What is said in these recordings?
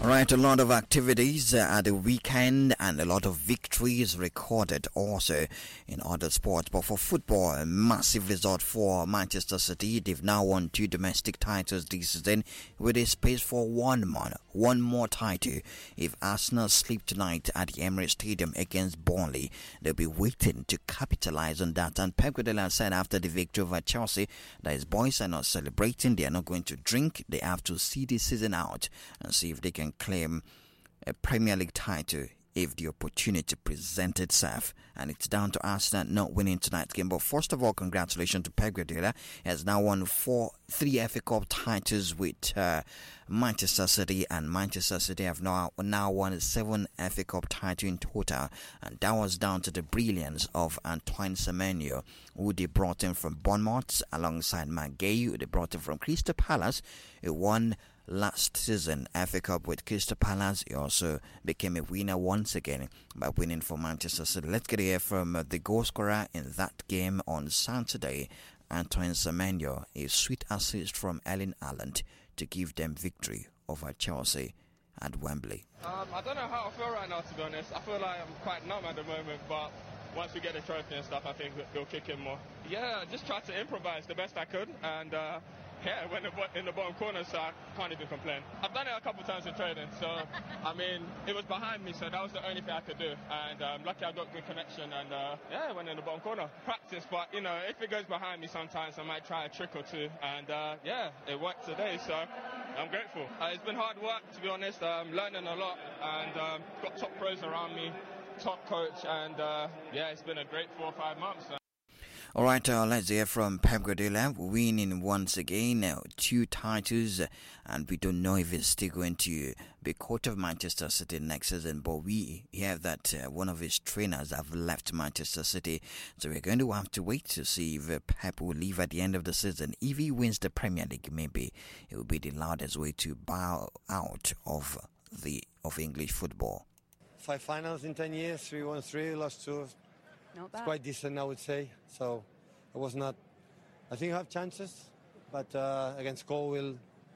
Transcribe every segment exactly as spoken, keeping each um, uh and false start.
All right, a lot of activities uh, at the weekend and a lot of victories recorded also in other sports. But for football, a massive result for Manchester City. They've now won two domestic titles this season with a space for one more, one more title. If Arsenal sleep tonight at the Emirates Stadium against Burnley, they'll be waiting to capitalize on that. And Pep Guardiola said after the victory over Chelsea that his boys are not celebrating, they are not going to drink, they have to see this season out and see if they can claim a Premier League title if the opportunity presents itself. And it's down to Arsenal not winning tonight's game. But first of all, congratulations to Pep Guardiola. He has now won four, three F A Cup titles with uh, Manchester City, and Manchester City have now, now won seven F A Cup titles in total. And that was down to the brilliance of Antoine Semenyo, who they brought in from Bournemouth alongside Maguire, who they brought in from Crystal Palace. He won last season F A Cup with Crystal Palace. He also became a winner once again by winning for Manchester City. Let's get here from uh, the goal scorer in that game on Saturday, Antoine Semenyo, a sweet assist from Erling Haaland to give them victory over Chelsea at Wembley. Um, I don't know how I feel right now, to be honest. I feel like I'm quite numb at the moment, but once we get the trophy and stuff, I think it'll kick in more. Yeah, just tried to improvise the best I could, and uh, yeah, went in the bottom corner, so I can't even complain. I've done it a couple times in training, so I mean, it was behind me, so that was the only thing I could do. And um, lucky I got good connection, and uh, yeah, I went in the bottom corner. Practice, but you know, if it goes behind me sometimes, I might try a trick or two. And uh, yeah, it worked today, so I'm grateful. Uh, it's been hard work, to be honest. I'm learning a lot, and um, got top pros around me, top coach, and uh, yeah, it's been a great four or five months. All right, uh, let's hear from Pep Guardiola, winning once again uh, two titles, uh, and we don't know if he's still going to be coach of Manchester City next season, but we hear that uh, one of his trainers have left Manchester City, so we're going to have to wait to see if uh, Pep will leave at the end of the season. If he wins the Premier League, maybe it will be the loudest way to bow out of the of English football. Five finals in ten years, we won three, lost two. Not bad. It's quite decent, I would say. So it was not. I think I have chances, but uh, against Colwill,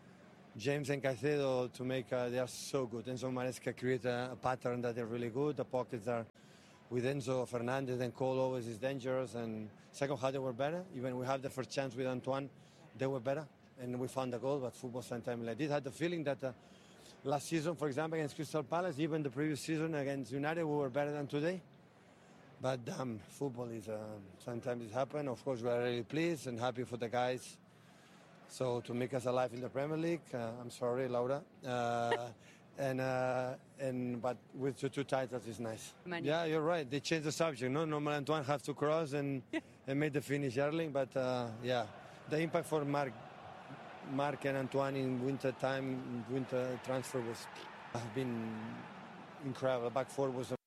James and Caicedo to make. Uh, they are so good. Enzo Maresca create a, a pattern that they're really good. The pockets are with Enzo Fernandez and Cole always is dangerous. And second half they were better. Even we have the first chance with Antoine, they were better, and we found the goal. But football sometimes like this. I had the feeling that uh, last season, for example, against Crystal Palace, even the previous season against United, we were better than today. But um, football is uh, sometimes it happens. Of course, we are really pleased and happy for the guys. So to make us alive in the Premier League, uh, I'm sorry, Laura. Uh, and uh, and but with the two titles is nice. Many. Yeah, you're right. They changed the subject. No, normally Antoine have to cross and and make the finish early. But uh, yeah, the impact for Mark, Mark and Antoine in winter time, winter transfer was have been incredible. Back four was.